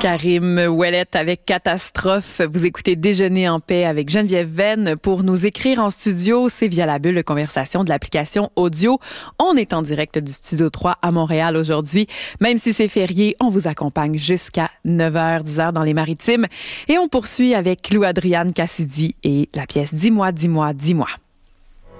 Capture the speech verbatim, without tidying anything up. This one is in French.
Karim Ouellette avec Catastrophe. Vous écoutez Déjeuner en paix avec Geneviève Venn. Pour nous écrire en studio, c'est via la bulle de conversation de l'application audio. On est en direct du Studio trois à Montréal aujourd'hui. Même si c'est férié, on vous accompagne jusqu'à neuf heures, dix heures dans les Maritimes. Et on poursuit avec Lou Adriane Cassidy et la pièce Dis-moi, dis-moi, dis-moi.